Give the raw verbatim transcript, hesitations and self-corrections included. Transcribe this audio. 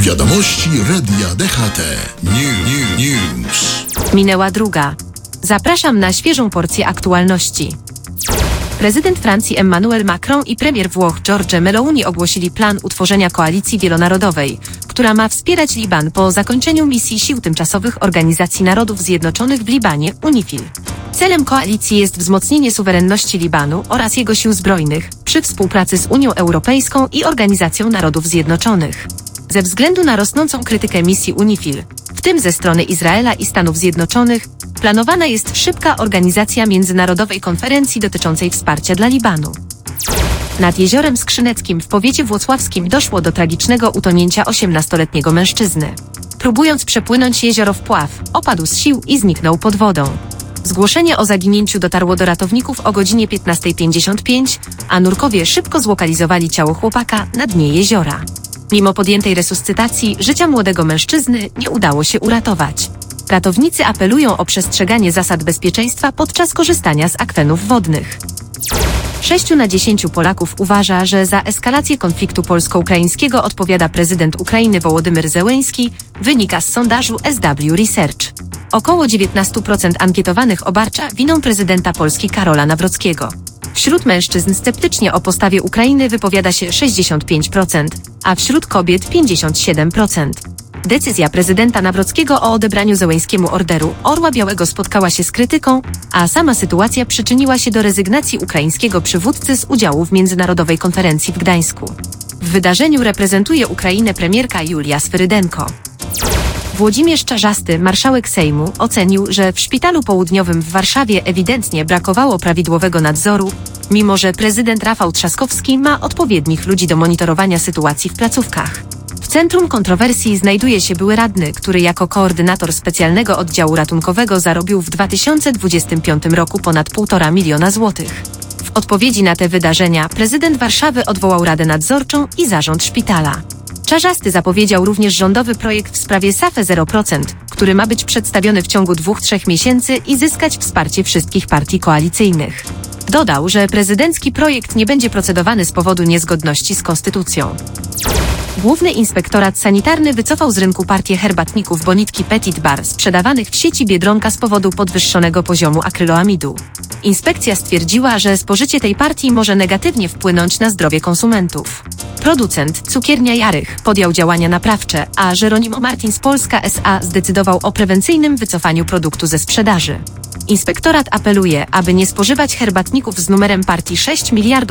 Wiadomości Radia D H T. New, new, news. Minęła druga. Zapraszam na świeżą porcję aktualności. Prezydent Francji Emmanuel Macron i premier Włoch Giorgia Meloni ogłosili plan utworzenia koalicji wielonarodowej, która ma wspierać Liban po zakończeniu misji Sił Tymczasowych Organizacji Narodów Zjednoczonych w Libanie UNIFIL. Celem koalicji jest wzmocnienie suwerenności Libanu oraz jego sił zbrojnych przy współpracy z Unią Europejską i Organizacją Narodów Zjednoczonych. Ze względu na rosnącą krytykę misji UNIFIL, w tym ze strony Izraela i Stanów Zjednoczonych, planowana jest szybka organizacja międzynarodowej konferencji dotyczącej wsparcia dla Libanu. Nad Jeziorem Skrzyneckim w powiecie włocławskim doszło do tragicznego utonięcia osiemnastoletniego mężczyzny. Próbując przepłynąć jezioro wpław, opadł z sił i zniknął pod wodą. Zgłoszenie o zaginięciu dotarło do ratowników o godzinie piętnasta pięćdziesiąt pięć, a nurkowie szybko zlokalizowali ciało chłopaka na dnie jeziora. Mimo podjętej resuscytacji, życia młodego mężczyzny nie udało się uratować. Ratownicy apelują o przestrzeganie zasad bezpieczeństwa podczas korzystania z akwenów wodnych. Sześciu na dziesięciu Polaków uważa, że za eskalację konfliktu polsko-ukraińskiego odpowiada prezydent Ukrainy Wołodymyr Zełenski, wynika z sondażu S W Research. Około dziewiętnaście procent ankietowanych obarcza winą prezydenta Polski Karola Nawrockiego. Wśród mężczyzn sceptycznie o postawie Ukrainy wypowiada się sześćdziesiąt pięć procent, a wśród kobiet pięćdziesiąt siedem procent. Decyzja prezydenta Nawrockiego o odebraniu Zełenskiemu orderu Orła Białego spotkała się z krytyką, a sama sytuacja przyczyniła się do rezygnacji ukraińskiego przywódcy z udziału w międzynarodowej konferencji w Gdańsku. W wydarzeniu reprezentuje Ukrainę premierka Julia Swyrydenko. Włodzimierz Czarzasty, marszałek Sejmu, ocenił, że w Szpitalu Południowym w Warszawie ewidentnie brakowało prawidłowego nadzoru, mimo że prezydent Rafał Trzaskowski ma odpowiednich ludzi do monitorowania sytuacji w placówkach. W centrum kontrowersji znajduje się były radny, który jako koordynator specjalnego oddziału ratunkowego zarobił w dwa tysiące dwudziestym piątym roku ponad półtora miliona złotych. W odpowiedzi na te wydarzenia prezydent Warszawy odwołał Radę Nadzorczą i zarząd szpitala. Czarzasty zapowiedział również rządowy projekt w sprawie S A F E zero procent, który ma być przedstawiony w ciągu dwóch, trzech miesięcy i zyskać wsparcie wszystkich partii koalicyjnych. Dodał, że prezydencki projekt nie będzie procedowany z powodu niezgodności z konstytucją. Główny Inspektorat Sanitarny wycofał z rynku partię herbatników Bonitki Petit Bar sprzedawanych w sieci Biedronka z powodu podwyższonego poziomu akryloamidu. Inspekcja stwierdziła, że spożycie tej partii może negatywnie wpłynąć na zdrowie konsumentów. Producent, cukiernia Jarych, podjął działania naprawcze, a Jeronimo Martins Polska S A zdecydował o prewencyjnym wycofaniu produktu ze sprzedaży. Inspektorat apeluje, aby nie spożywać herbatników z numerem partii sześć miliardów